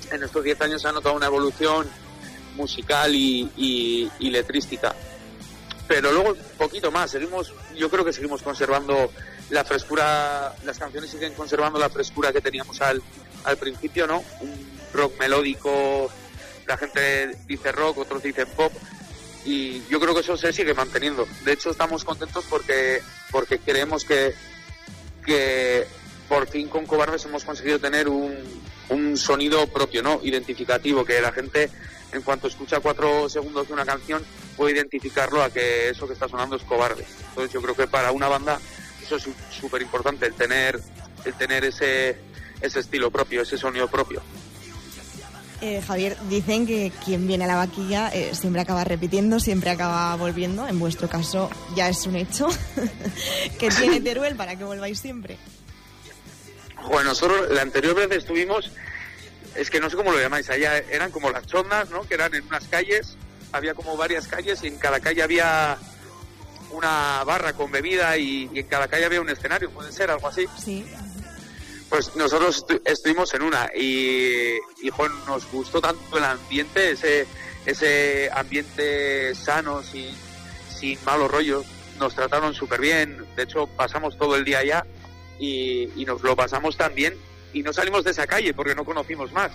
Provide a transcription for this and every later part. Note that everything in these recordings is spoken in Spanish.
en estos 10 años se ha notado una evolución musical y letrística. Pero luego poquito más, yo creo que seguimos conservando la frescura, las canciones siguen conservando la frescura que teníamos al principio, ¿no? Un rock melódico, la gente dice rock, otros dicen pop, y yo creo que eso se sigue manteniendo. De hecho, estamos contentos porque creemos que por fin con Cobardes hemos conseguido tener un sonido propio, ¿no? Identificativo, que la gente, en cuanto escucha 4 segundos de una canción, puede identificarlo a que eso que está sonando es Cobardes. Entonces yo creo que para una banda eso es súper importante, el tener ese estilo propio, ese sonido propio. Javier, dicen que quien viene a la vaquilla siempre acaba repitiendo, siempre acaba volviendo. En vuestro caso ya es un hecho. ¿Qué tiene Teruel para que volváis siempre? Bueno, nosotros la anterior vez estuvimos, es que no sé cómo lo llamáis, allá eran como las chondas, ¿no? Que eran en unas calles, había como varias calles y en cada calle había una barra con bebida y en cada calle había un escenario, ¿puede ser algo así? Sí. Pues nosotros estuvimos en una y nos gustó tanto el ambiente, ese ambiente sano, sin malos rollos. Nos trataron súper bien, de hecho pasamos todo el día allá y nos lo pasamos tan bien y no salimos de esa calle porque no conocimos más,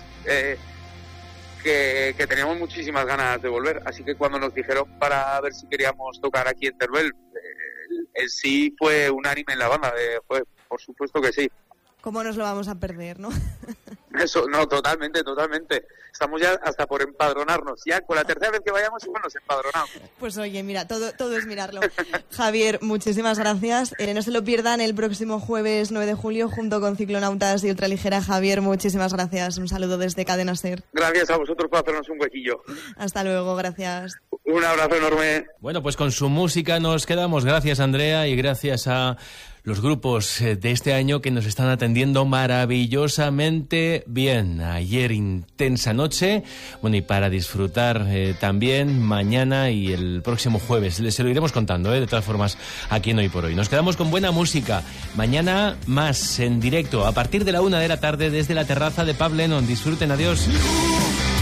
que teníamos muchísimas ganas de volver. Así que cuando nos dijeron para ver si queríamos tocar aquí en Teruel, el sí fue unánime en la banda, por supuesto que sí. ¿Cómo nos lo vamos a perder, no? Eso, no, totalmente. Estamos ya hasta por empadronarnos. Ya con la tercera vez que vayamos, igual nos empadronamos. Pues oye, mira, todo es mirarlo. Javier, muchísimas gracias. No se lo pierdan el próximo jueves 9 de julio junto con Ciclonautas y Ultraligera. Javier, muchísimas gracias. Un saludo desde Cadena SER. Gracias a vosotros por hacernos un huequillo. Hasta luego, gracias. Un abrazo enorme. Bueno, pues con su música nos quedamos. Gracias, Andrea, y gracias a los grupos de este año que nos están atendiendo maravillosamente bien. Ayer intensa noche, bueno, y para disfrutar también mañana y el próximo jueves. Se lo iremos contando, de todas formas, aquí en Hoy por Hoy. Nos quedamos con buena música. Mañana más en directo, a partir de la 1 de la tarde, desde la terraza de Pub Lennon. Disfruten, adiós.